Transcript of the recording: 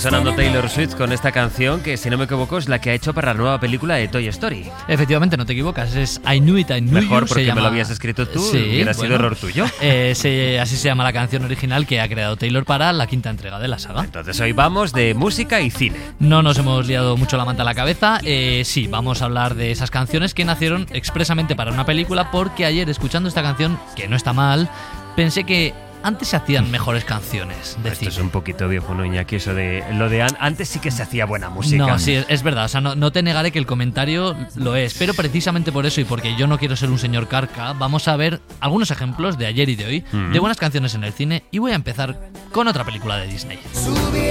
sonando Taylor Swift con esta canción que, si no me equivoco, es la que ha hecho para la nueva película de Toy Story. Efectivamente, no te equivocas, es I Knew It, I Knew You. Mejor porque me lo habías escrito tú, sí, hubiera sido error tuyo. Así se llama la canción original que ha creado Taylor para la quinta entrega de la saga. Entonces hoy vamos de música y cine. No nos hemos liado mucho la manta a la cabeza. Sí, vamos a hablar de esas canciones que nacieron expresamente para una película, porque ayer, escuchando esta canción, que no está mal, pensé que antes se hacían mejores canciones de cine. Esto es un poquito viejo, ¿no, Iñaki? Eso de lo de antes sí que se hacía buena música. No, sí, es verdad. O sea, no te negaré que el comentario lo es. Pero precisamente por eso, y porque yo no quiero ser un señor carca, vamos a ver algunos ejemplos de ayer y de hoy de buenas canciones en el cine. Y voy a empezar con otra película de Disney. Subiré